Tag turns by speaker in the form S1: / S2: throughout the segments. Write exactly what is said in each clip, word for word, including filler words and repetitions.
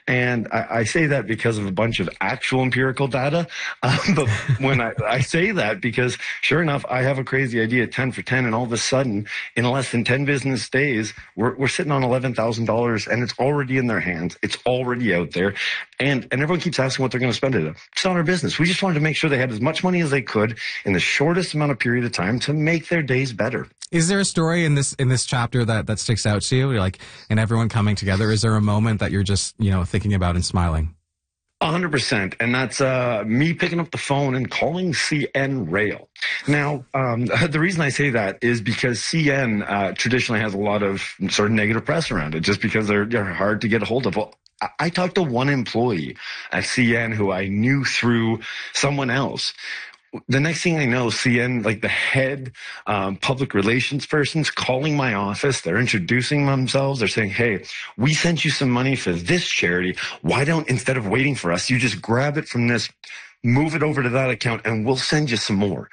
S1: And I, I say that because of a bunch of actual empirical data. Um, but when I, I say that, because sure enough, I have a crazy idea, ten for ten, and all of a sudden, in less than ten business days, we're, we're sitting on eleven thousand dollars, and it's already in their hands. It's already out there. And, and everyone keeps asking what they're going to spend it on. It's not our business. We just wanted to make sure they had as much money as they could in the shortest amount of period of time to make their days better.
S2: Is there a story in this in this chapter that, that sticks out to you? Like, and everyone coming together, is there a moment that you're just, you know, thinking about and smiling?
S1: A hundred percent. And that's uh, me picking up the phone and calling C N Rail. Now, um, the reason I say that is because C N uh, traditionally has a lot of sort of negative press around it, just because they're, they're hard to get a hold of. Well, I, I talked to one employee at C N who I knew through someone else. The next thing I know, C N, like the head um, public relations person's calling my office. They're introducing themselves. They're saying, hey, we sent you some money for this charity. Why don't, instead of waiting for us, you just grab it from this, move it over to that account, and we'll send you some more.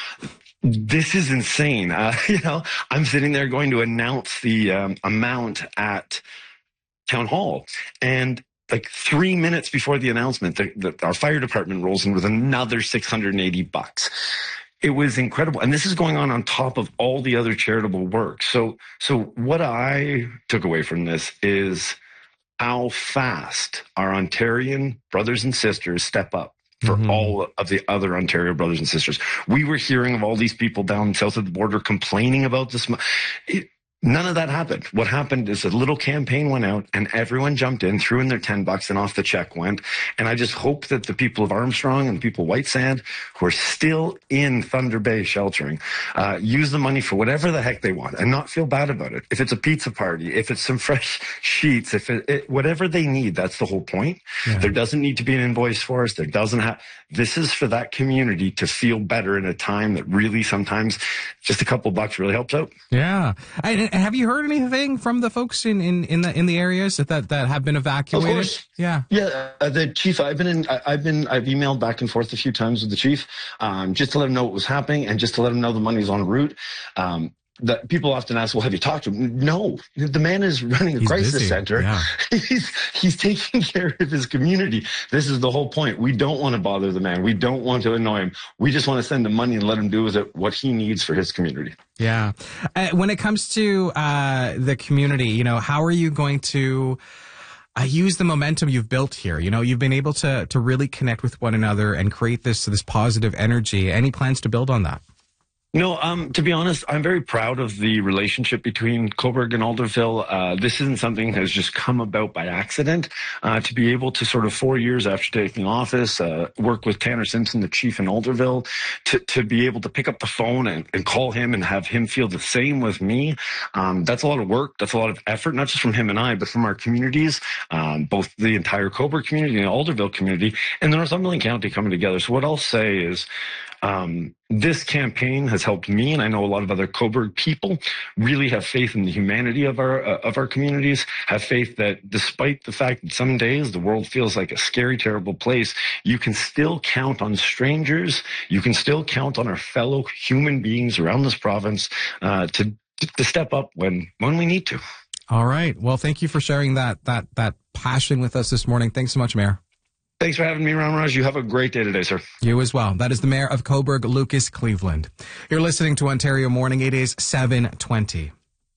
S1: This is insane. Uh, you know, I'm sitting there going to announce the um, amount at town hall, and like three minutes before the announcement, the, the, our fire department rolls in with another six hundred eighty bucks. It was incredible. And this is going on on top of all the other charitable work. So, so what I took away from this is how fast our Ontarian brothers and sisters step up for mm-hmm. all of the other Ontario brothers and sisters. We were hearing of all these people down south of the border complaining about this. It, None of that happened. What happened is a little campaign went out and everyone jumped in, threw in their ten bucks, and off the check went. And I just hope that the people of Armstrong and the people of White Sand who are still in Thunder Bay sheltering uh, use the money for whatever the heck they want and not feel bad about it. If it's a pizza party, if it's some fresh sheets, if it, it whatever they need, that's the whole point. Yeah. There doesn't need to be an invoice for us. There doesn't have. This is for that community to feel better in a time that really sometimes just a couple bucks really helps out.
S2: Yeah. I, Have you heard anything from the folks in, in, in the in the areas that, that, that have been evacuated?
S1: Of course.
S2: Yeah.
S1: Yeah. Uh, the chief, I've been in, I, I've been, I've emailed back and forth a few times with the chief, um, just to let him know what was happening and just to let him know the money's en route. Um, that people often ask, well, have you talked to him? No, the man is running a
S2: he's
S1: crisis
S2: busy.
S1: center.
S2: Yeah.
S1: He's, he's taking care of his community. This is the whole point. We don't want to bother the man. We don't want to annoy him. We just want to send him money and let him do with it what he needs for his community.
S2: Yeah. Uh, when it comes to uh, the community, you know, how are you going to uh, use the momentum you've built here? You know, you've been able to to really connect with one another and create this this positive energy. Any plans to build on that?
S1: No, um, to be honest, I'm very proud of the relationship between Cobourg and Alderville. Uh, this isn't something that has just come about by accident. Uh, to be able to sort of four years after taking office, uh, work with Tanner Simpson, the chief in Alderville, to, to be able to pick up the phone and, and call him and have him feel the same with me. Um, that's a lot of work. That's a lot of effort, not just from him and I, but from our communities, um, both the entire Cobourg community and the Alderville community and the Northumberland County coming together. So what I'll say is, Um, this campaign has helped me, and I know a lot of other Cobourg people really have faith in the humanity of our uh, of our communities, have faith that despite the fact that some days the world feels like a scary, terrible place, you can still count on strangers, you can still count on our fellow human beings around this province uh, to to step up when when we need to.
S2: All right. Well, thank you for sharing that that that passion with us this morning. Thanks so much, Mayor.
S1: Thanks for having me, Ramraj. You have a great day today, sir.
S2: You as well. That is the Mayor of Cobourg, Lucas Cleveland. You're listening to Ontario Morning. It is seven twenty.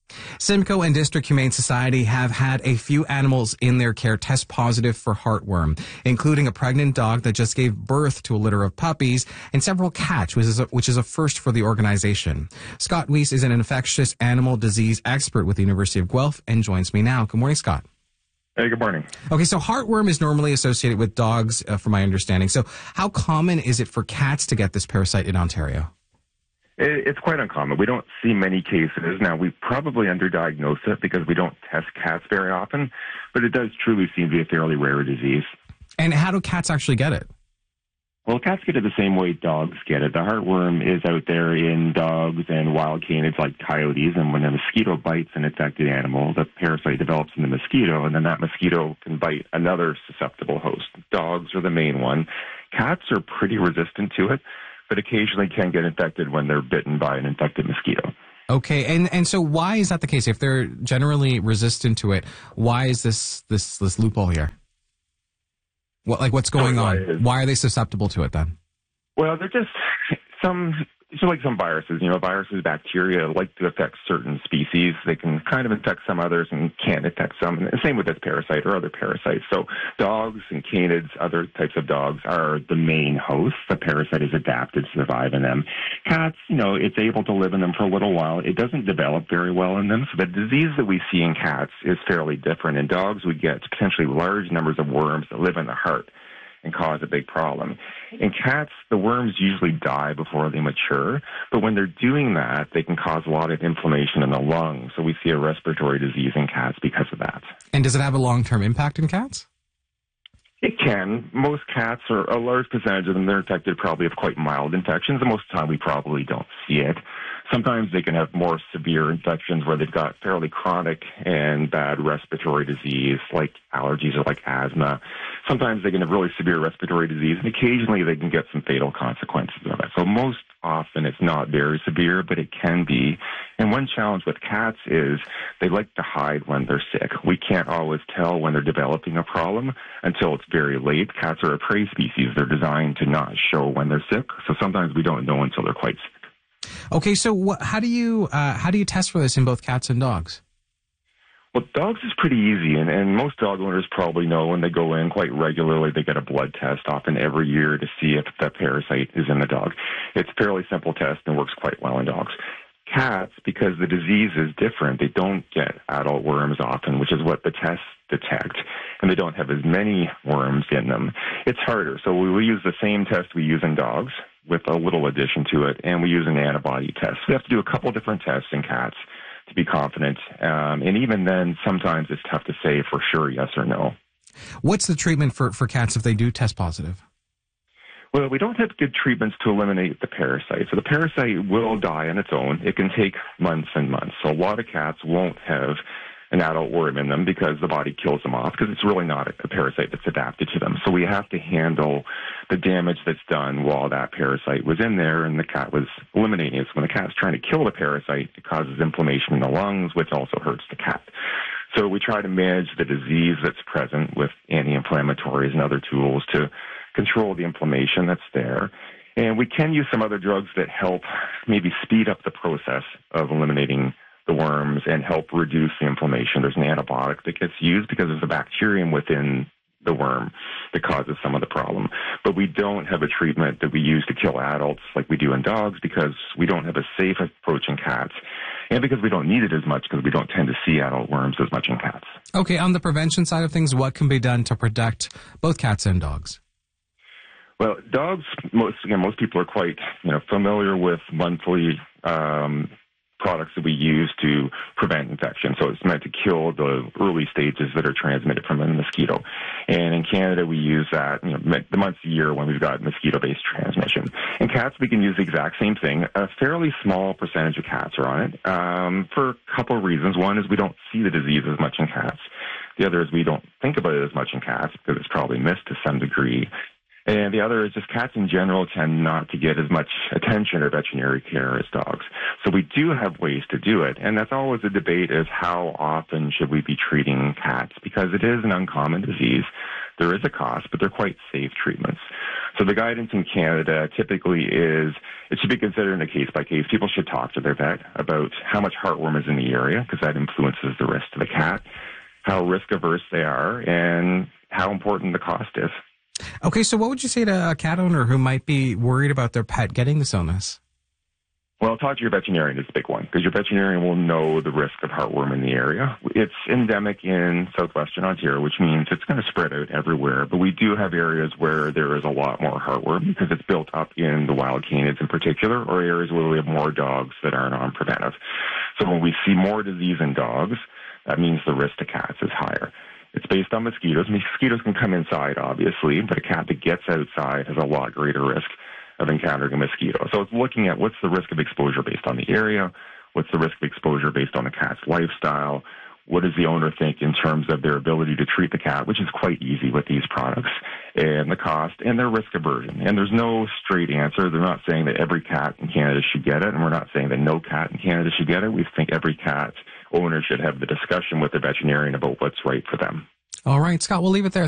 S2: Simcoe and District Humane Society have had a few animals in their care test positive for heartworm, including a pregnant dog that just gave birth to a litter of puppies and several cats, which is a, which is a first for the organization. Scott Weiss is an infectious animal disease expert with the University of Guelph and joins me now. Good morning, Scott.
S3: Hey, good morning.
S2: Okay, so heartworm is normally associated with dogs, uh, from my understanding. So how common is it for cats to get this parasite in Ontario?
S3: It's quite uncommon. We don't see many cases. Now, we probably underdiagnose it because we don't test cats very often, but it does truly seem to be a fairly rare disease.
S2: And how do cats actually get it?
S3: Well, cats get it the same way dogs get it. The heartworm is out there in dogs and wild canids like coyotes, and when a mosquito bites an infected animal, the parasite develops in the mosquito, and then that mosquito can bite another susceptible host. Dogs are the main one. Cats are pretty resistant to it, but occasionally can get infected when they're bitten by an infected mosquito.
S2: Okay, and, and so why is that the case? If they're generally resistant to it, why is this this, this loophole here? What, like what's going
S3: So
S2: on?
S3: is-
S2: Why are they susceptible to it then?
S3: Well, they're just some, it's like some viruses. You know, viruses, bacteria like to affect certain species. They can kind of infect some others and can't infect some. And the same with this parasite or other parasites. So dogs and canids, other types of dogs are the main hosts. The parasite is adapted to survive in them. Cats, you know, it's able to live in them for a little while. It doesn't develop very well in them. So the disease that we see in cats is fairly different. In dogs, we get potentially large numbers of worms that live in the heart and cause a big problem. In cats, the worms usually die before they mature, but when they're doing that, they can cause a lot of inflammation in the lungs. So we see a respiratory disease in cats because of that.
S2: And does it have a long-term impact in cats?
S3: It can. Most cats, or a large percentage of them, they're infected probably of quite mild infections, and most of the time we probably don't see it. Sometimes they can have more severe infections where they've got fairly chronic and bad respiratory disease, like allergies or like asthma. Sometimes they can have really severe respiratory disease, and occasionally they can get some fatal consequences of it. So most often it's not very severe, but it can be. And one challenge with cats is they like to hide when they're sick. We can't always tell when they're developing a problem until it's very late. Cats are a prey species. They're designed to not show when they're sick, so sometimes we don't know until they're quite sick.
S2: Okay, so what, how do you uh, how do you test for this in both cats and dogs?
S3: Well, dogs is pretty easy, and, and most dog owners probably know when they go in quite regularly, they get a blood test often every year to see if that parasite is in the dog. It's a fairly simple test and works quite well in dogs. Cats, because the disease is different, they don't get adult worms often, which is what the tests detect, and they don't have as many worms in them. It's harder. So we, we use the same test we use in dogs with a little addition to it, and we use an antibody test. We have to do a couple different tests in cats to be confident, um, and even then, sometimes it's tough to say for sure yes or no.
S2: What's the treatment for, for cats if they do test positive?
S3: Well, we don't have good treatments to eliminate the parasite. So the parasite will die on its own. It can take months and months. So a lot of cats won't have an adult worm in them because the body kills them off because it's really not a parasite that's adapted to them. So we have to handle the damage that's done while that parasite was in there and the cat was eliminating it. So when the cat's trying to kill the parasite, it causes inflammation in the lungs, which also hurts the cat. So we try to manage the disease that's present with anti-inflammatories and other tools to control the inflammation that's there. And we can use some other drugs that help maybe speed up the process of eliminating the worms and help reduce the inflammation. There's an antibiotic that gets used because there's a bacterium within the worm that causes some of the problem. But we don't have a treatment that we use to kill adults like we do in dogs because we don't have a safe approach in cats and because we don't need it as much because we don't tend to see adult worms as much in cats.
S2: Okay, on the prevention side of things, what can be done to protect both cats and dogs?
S3: Well, dogs, most again, most people are quite you know familiar with monthly um, products that we use to prevent infection. So it's meant to kill the early stages that are transmitted from a mosquito. And in Canada, we use that you know, the months a year when we've got mosquito-based transmission. In cats, we can use the exact same thing. A fairly small percentage of cats are on it um, for a couple of reasons. One is we don't see the disease as much in cats. The other is we don't think about it as much in cats because it's probably missed to some degree. And the other is just cats in general tend not to get as much attention or veterinary care as dogs. So we do have ways to do it. And that's always a debate is how often should we be treating cats? Because it is an uncommon disease. There is a cost, but they're quite safe treatments. So the guidance in Canada typically is it should be considered in a case by case. People should talk to their vet about how much heartworm is in the area because that influences the risk to the cat, how risk averse they are, and how important the cost is.
S2: Okay, so what would you say to a cat owner who might be worried about their pet getting this illness?
S3: Well, talk to your veterinarian is a big one because your veterinarian will know the risk of heartworm in the area. It's endemic in southwestern Ontario, which means it's going to spread out everywhere. But we do have areas where there is a lot more heartworm because it's built up in the wild canids in particular, or areas where we have more dogs that are non-preventive. So when we see more disease in dogs, that means the risk to cats is higher. It's based on mosquitoes. Mosquitoes can come inside, obviously, but a cat that gets outside has a lot greater risk of encountering a mosquito. So it's looking at what's the risk of exposure based on the area, what's the risk of exposure based on the cat's lifestyle, what does the owner think in terms of their ability to treat the cat, which is quite easy with these products, and the cost, and their risk aversion. And there's no straight answer. They're not saying that every cat in Canada should get it, and we're not saying that no cat in Canada should get it. We think every cat owner should have the discussion with the veterinarian about what's right for them.
S2: All right, Scott, we'll leave it there.